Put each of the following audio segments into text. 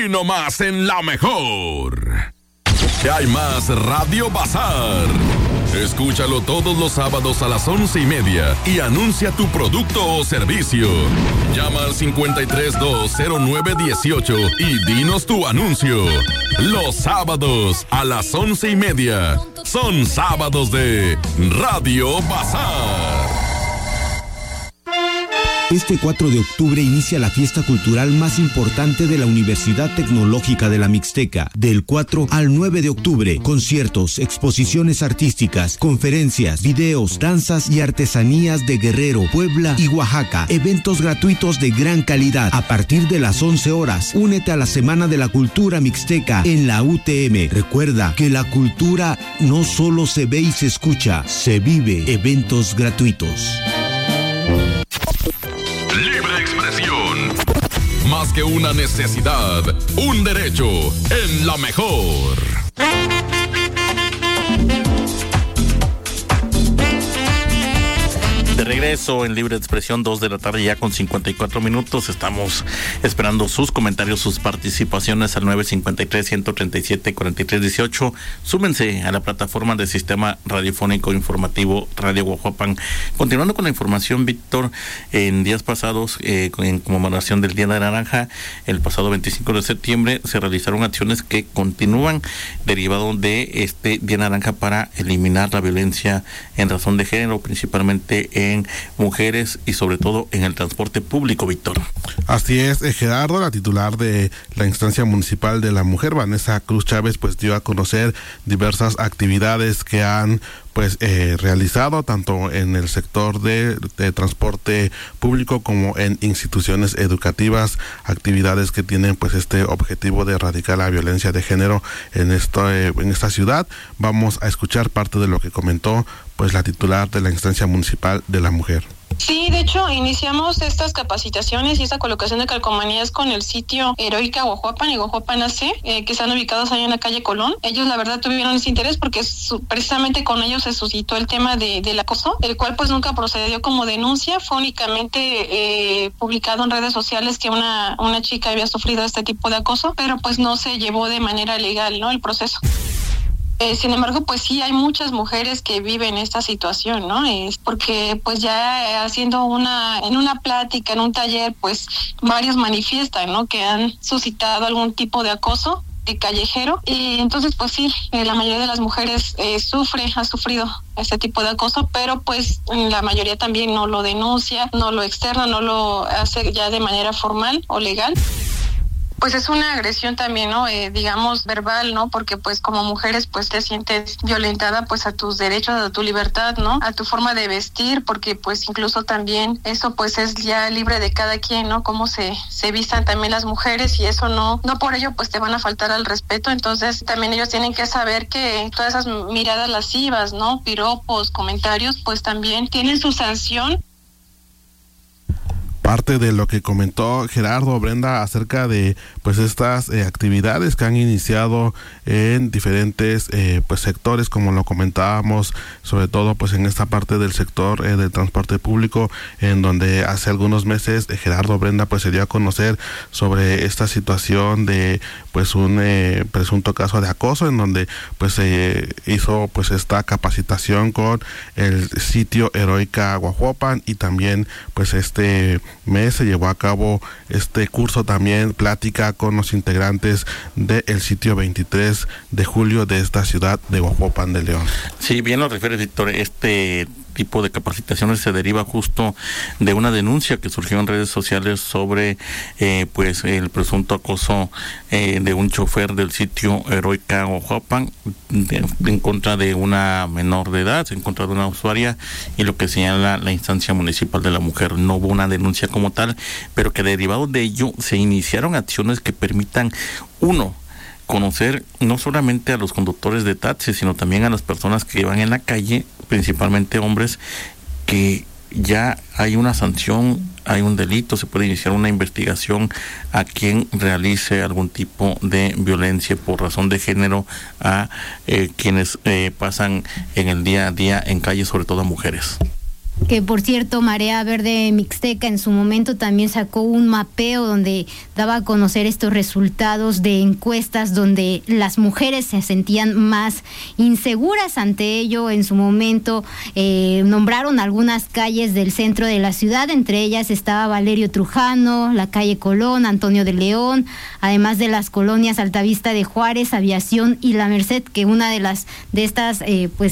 Y no más en La Mejor. Que hay más Radio Bazar. Escúchalo todos los sábados a las 11:30 y anuncia tu producto o servicio. Llama al 5320918 y dinos tu anuncio. Los sábados a las 11:30 son sábados de Radio Bazar. Este 4 de octubre inicia la fiesta cultural más importante de la Universidad Tecnológica de la Mixteca. Del 4 al 9 de octubre, conciertos, exposiciones artísticas, conferencias, videos, danzas y artesanías de Guerrero, Puebla y Oaxaca. Eventos gratuitos de gran calidad. A partir de las 11 horas, únete a la Semana de la Cultura Mixteca en la UTM. Recuerda que la cultura no solo se ve y se escucha, se vive. Eventos gratuitos. Libre expresión. Más que una necesidad, un derecho en La Mejor. De regreso en Libre Expresión, 2 de la tarde ya con 54 minutos. Estamos esperando sus comentarios, sus participaciones al 953-137-4318. Súmense a la plataforma del Sistema Radiofónico Informativo Radio Guajuapan. Continuando con la información, Víctor, en días pasados, en conmemoración del Día de la Naranja, el pasado 25 de septiembre, se realizaron acciones que continúan derivado de este Día Naranja para eliminar la violencia en razón de género, principalmente en mujeres y sobre todo en el transporte público, Víctor. Así es, Gerardo, la titular de la instancia municipal de la mujer, Vanessa Cruz Chávez, pues dio a conocer diversas actividades que han realizado tanto en el sector de transporte público como en instituciones educativas, actividades que tienen pues este objetivo de erradicar la violencia de género en esta ciudad. Vamos a escuchar parte de lo que comentó pues la titular de la instancia municipal de la mujer. Sí, de hecho, iniciamos estas capacitaciones y esta colocación de calcomanías con el sitio Heroica Guajuapan y Guajuapan AC, que están ubicados ahí en la calle Colón. Ellos, la verdad, tuvieron ese interés porque precisamente con ellos se suscitó el tema del acoso, el cual pues nunca procedió como denuncia. Fue únicamente publicado en redes sociales que una chica había sufrido este tipo de acoso, pero pues no se llevó de manera legal, ¿no?, el proceso. Sin embargo, pues sí hay muchas mujeres que viven esta situación, ¿no? Es porque pues ya haciendo en una plática, en un taller, pues varios manifiestan, ¿no?, que han suscitado algún tipo de acoso de callejero, y entonces pues sí, la mayoría de las mujeres ha sufrido este tipo de acoso, pero pues la mayoría también no lo denuncia, no lo externa, no lo hace ya de manera formal o legal. Pues es una agresión también, ¿no? Digamos, verbal, ¿no? Porque pues como mujeres pues te sientes violentada pues a tus derechos, a tu libertad, ¿no? A tu forma de vestir, porque pues incluso también eso pues es ya libre de cada quien, ¿no? Cómo se vistan también las mujeres, y eso no por ello pues te van a faltar al respeto. Entonces también ellos tienen que saber que todas esas miradas lascivas, ¿no? Piropos, comentarios, pues también tienen su sanción. Parte de lo que comentó Gerardo, Brenda, acerca de pues estas actividades que han iniciado en diferentes pues sectores, como lo comentábamos, sobre todo pues en esta parte del sector del transporte público, en donde hace algunos meses Gerardo, Brenda, pues se dio a conocer sobre esta situación de pues un presunto caso de acoso, en donde pues se hizo pues esta capacitación con el sitio Heroica Guajuapan, y también pues este mes se llevó a cabo este curso, también plática con los integrantes del sitio 23 de julio de esta ciudad de Guajuapan de León. Sí, bien lo refieres, Víctor. Este tipo de capacitaciones se deriva justo de una denuncia que surgió en redes sociales sobre pues el presunto acoso de un chofer del sitio Heroica Guajuapan en contra de una menor de edad, en contra de una usuaria, y lo que señala la instancia municipal de la mujer. No hubo una denuncia como tal, pero que derivado de ello se iniciaron acciones que permitan, uno, conocer no solamente a los conductores de taxi, sino también a las personas que van en la calle, principalmente hombres, que ya hay una sanción, hay un delito, se puede iniciar una investigación a quien realice algún tipo de violencia por razón de género a quienes pasan en el día a día en calle, sobre todo a mujeres. Que por cierto, Marea Verde Mixteca en su momento también sacó un mapeo donde daba a conocer estos resultados de encuestas donde las mujeres se sentían más inseguras ante ello. En su momento nombraron algunas calles del centro de la ciudad, entre ellas estaba Valerio Trujano, la calle Colón, Antonio de León, además de las colonias Altavista de Juárez, Aviación y La Merced, que una de estas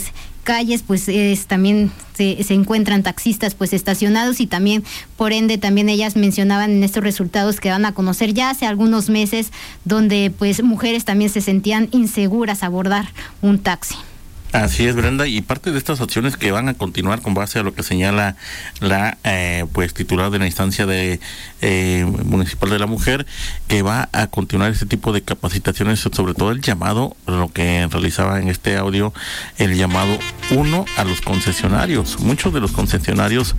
calles también se encuentran taxistas estacionados, y también por ende también ellas mencionaban en estos resultados que van a conocer ya hace algunos meses, donde mujeres también se sentían inseguras a abordar un taxi. Así es, Brenda, y parte de estas acciones que van a continuar con base a lo que señala la titular de la instancia de municipal de la mujer, que va a continuar este tipo de capacitaciones, sobre todo el llamado, lo que realizaba en este audio, el llamado 1 a los concesionarios. Muchos de los concesionarios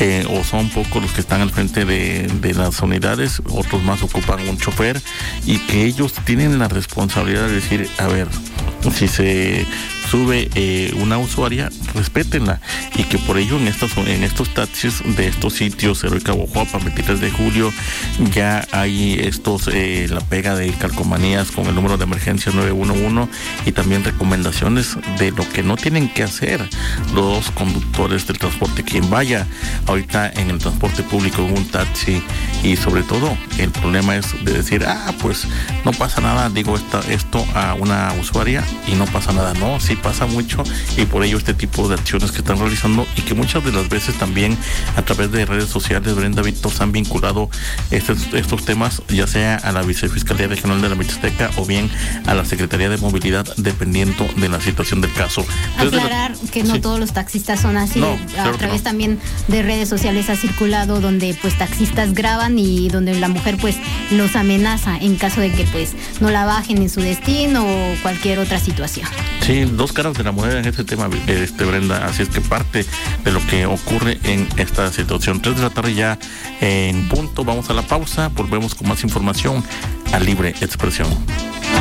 o son pocos los que están al frente de las unidades, otros más ocupan un chofer, y que ellos tienen la responsabilidad de decir, a ver, si se sube una usuaria, respétenla, y que por ello en estos taxis de estos sitios, Heroica Guajuapan, 23 de julio, ya hay la pega de calcomanías con el número de emergencia 911, y también recomendaciones de lo que no tienen que hacer los conductores del transporte, quien vaya ahorita en el transporte público en un taxi, y sobre todo el problema es de decir, pues no pasa nada, digo esto a una usuaria y no pasa nada. No, sí pasa mucho, y por ello este tipo de acciones que están realizando, y que muchas de las veces también a través de redes sociales, Brenda, Víctor, se han vinculado estos temas, ya sea a la Vicefiscalía Regional de la Mixteca o bien a la Secretaría de Movilidad, dependiendo de la situación del caso. Aclarar que no todos los taxistas son así. No, claro, a través también de redes sociales ha circulado donde taxistas graban y donde la mujer los amenaza en caso de que no la bajen en su destino o cualquier otra situación. Sí, dos caras de la moneda en este tema, Brenda, así es que parte de lo que ocurre en esta situación. 3 de la tarde ya en punto, vamos a la pausa, volvemos con más información a Libre Expresión.